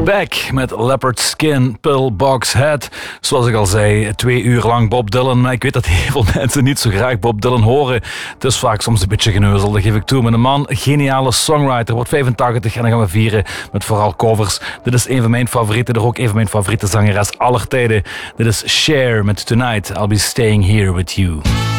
Back met Leopard Skin, Pillbox Head. Zoals ik al zei, 2 uur lang Bob Dylan. Maar ik weet dat heel veel mensen niet zo graag Bob Dylan horen. Het is vaak soms een beetje geneuzel, dat geef ik toe. Maar de man, geniale songwriter, wordt 85 en dan gaan we vieren met vooral covers. Dit is een van mijn favorieten, er ook een van mijn favoriete zangeres aller tijden. Dit is Cher met Tonight, I'll Be Staying Here With You.